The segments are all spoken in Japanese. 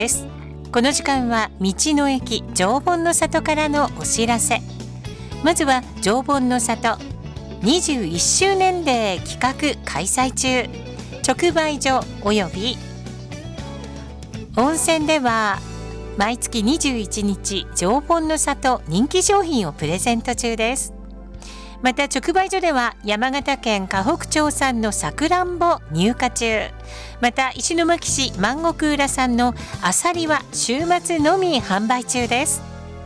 です。この時間は道の駅常盆の里からのお知らせ。まずは常盆の里21周年デー企画開催中。直売所および温泉では毎月21日常盆の里人気商品をプレゼント中です。また直売所では山形県河北町産のさくらんぼ入荷中。また石巻市万石浦産のあさりは週末のみ販売中です。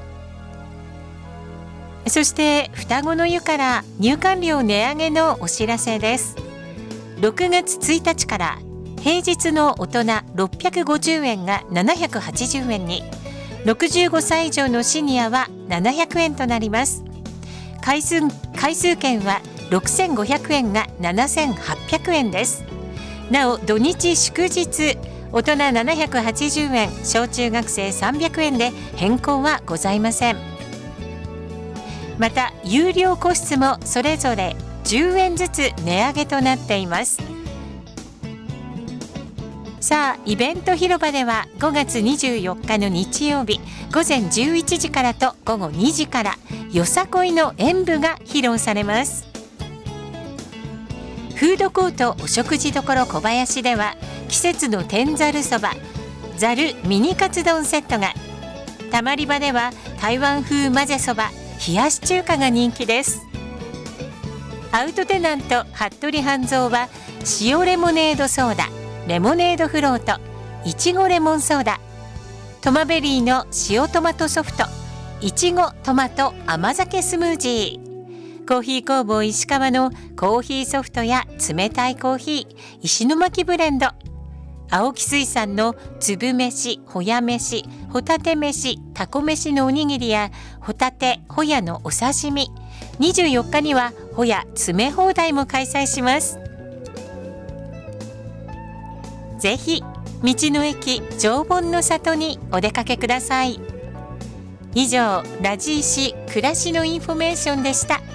そして双子の湯から入館料値上げのお知らせです。6月1日から平日の大人650円が780円に、65歳以上のシニアは700円となります。回数券は6500円が7800円です。なお土日祝日大人780円、小中学生300円で変更はございません。また有料個室もそれぞれ10円ずつ値上げとなっています。さあイベント広場では5月24日の日曜日午前11時からと午後2時からよさこいの演舞が披露されます。フードコートお食事処小林では季節の天ざるそばざるミニカツ丼セットが、たまり場では台湾風混ぜそば冷やし中華が人気です。アウトテナント服部半蔵は塩レモネードソーダ、レモネードフロート、いちごレモンソーダ、トマベリーの塩トマトソフト、いちごトマト甘酒スムージー、コーヒー工房石川のコーヒーソフトや冷たいコーヒー、石巻ブレンド、青木水産の粒飯、ほや飯、ホタテ飯、タコ飯のおにぎりやホタテ、ホヤのお刺身、24日にはホヤ詰め放題も開催します。ぜひ道の駅常盆の里にお出かけください。以上ラジーシ暮らしのインフォメーションでした。